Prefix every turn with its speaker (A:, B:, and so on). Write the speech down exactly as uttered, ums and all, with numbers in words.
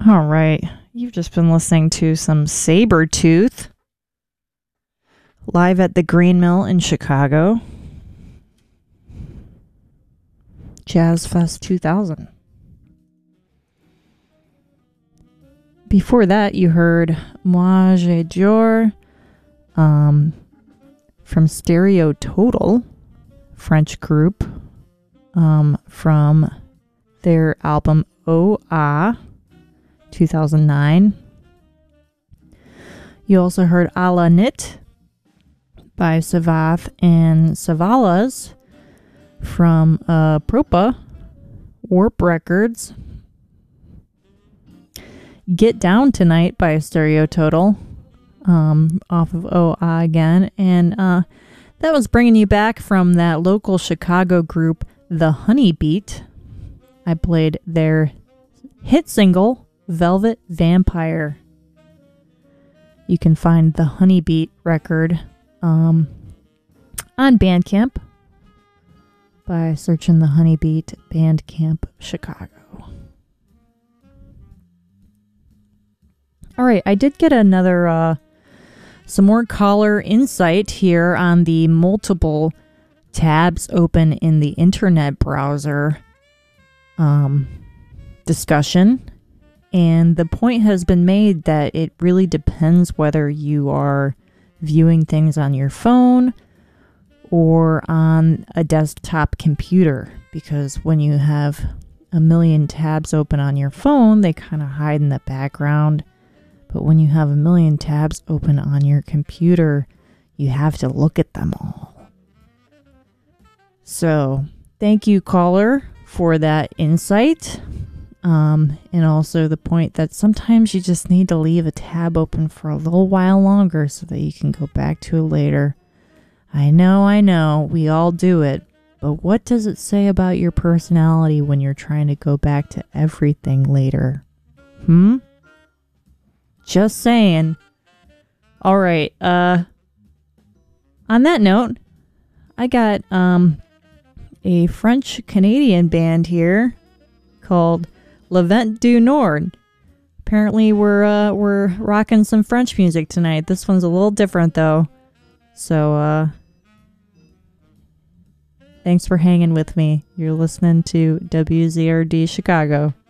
A: All right. You've just been listening to some Sabretooth live at the Green Mill in Chicago. Jazz Fest two thousand. Before that, you heard Moi J'adore um, from Stereo Total, French group, um, from their album Oh Ah, two thousand nine. You also heard A La Nit by Savath and Savalas from uh, Propa, Warp Records. Get Down Tonight by Stereo Total, um, off of Oh Ah again. And uh, that was bringing you back from that local Chicago group, The Honey Beat. I played their hit single, Velvet Vampire. You can find the Honey Beat record um, on Bandcamp by searching the Honey Beat Bandcamp Chicago. All right, I did get another, uh, some more caller insight here on the multiple tabs open in the internet browser um, discussion. And the point has been made that it really depends whether you are viewing things on your phone or on a desktop computer. Because when you have a million tabs open on your phone, they kind of hide in the background. But when you have a million tabs open on your computer, you have to look at them all. So, thank you, caller, for that insight. Um, and also the point that sometimes you just need to leave a tab open for a little while longer so that you can go back to it later. I know, I know, we all do it. But what does it say about your personality when you're trying to go back to everything later? Hmm? Just saying. All right. Uh, on that note, I got um a French-Canadian band here called Le Vent du Nord. Apparently, we're uh, we're rocking some French music tonight. This one's a little different, though. So, uh, thanks for hanging with me. You're listening to W Z R D Chicago.